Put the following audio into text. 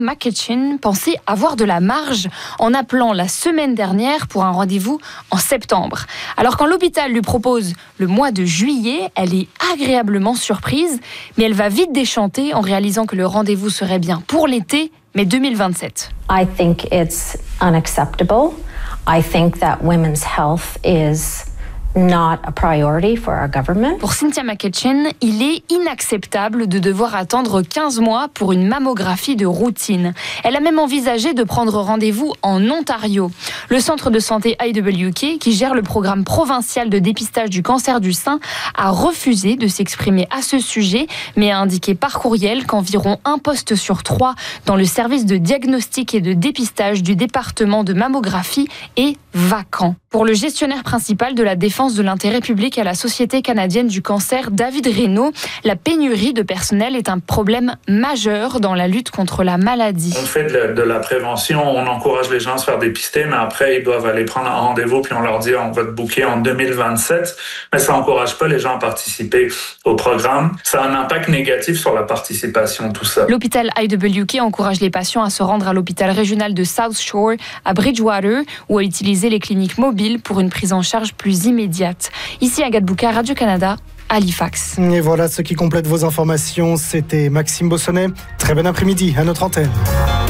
McEachin pensait avoir de la marge en appelant la semaine dernière pour un rendez-vous en septembre. Alors quand l'hôpital lui propose le mois de juillet, elle est agréablement surprise, mais elle va vite déchanter en réalisant que le rendez-vous serait bien pour l'été, mais 2027. I think it's unacceptable. I think that women's health is not a priority for our government. Pour Cynthia McEachin, il est inacceptable de devoir attendre 15 mois pour une mammographie de routine. Elle a même envisagé de prendre rendez-vous en Ontario. Le centre de santé IWK, qui gère le programme provincial de dépistage du cancer du sein, a refusé de s'exprimer à ce sujet, mais a indiqué par courriel qu'environ 1 poste sur 3 dans le service de diagnostic et de dépistage du département de mammographie est vacant. Pour le gestionnaire principal de la défense de l'intérêt public à la Société canadienne du cancer, David Reynaud, la pénurie de personnel est un problème majeur dans la lutte contre la maladie. On fait de la prévention, on encourage les gens à se faire dépister, mais après, ils doivent aller prendre un rendez-vous, puis on leur dit on va te booker en 2027. Mais ça n'encourage pas les gens à participer au programme. Ça a un impact négatif sur la participation, tout ça. L'hôpital IWK encourage les patients à se rendre à l'hôpital régional de South Shore, à Bridgewater, ou à utiliser les cliniques mobiles pour une prise en charge plus immédiate. Ici, Agathe Bouka, Radio-Canada, Halifax. Et voilà ce qui complète vos informations. C'était Maxime Bossonnet. Très bon après-midi à notre antenne.